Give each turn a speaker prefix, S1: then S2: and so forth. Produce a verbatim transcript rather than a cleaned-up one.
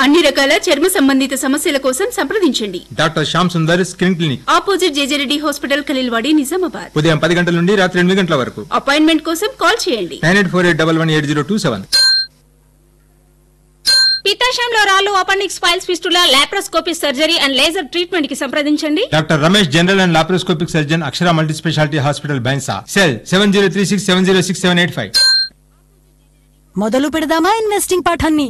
S1: అన్ని రకాల చర్మ సంబంధిత సమస్యల కోసం సంప్రదించండి.
S2: Doctor Shyam Sundar skin clinic,
S1: opposite JJ Reddy hospital, Khaleelwadi, Nizamabad.
S2: ఉదయం పది గంటల నుండి రాత్రి ఎనిమిది గంటల వరకు.
S1: అపాయింట్మెంట్ కోసం కాల్ చేయండి.
S2: Nine eight four eight double one eight zero two seven.
S3: పిత్తాశయంలో రాళ్ళు, appendix, files, fistula, laparoscopy surgery and laser treatment కి సంప్రదించండి.
S2: Doctor Ramesh, general and laparoscopic surgeon, Akshara multi speciality hospital, Bhainsa. Cell seven zero three six seven zero six seven eight five.
S4: మొదలు పెడదామా investing పాఠాన్ని?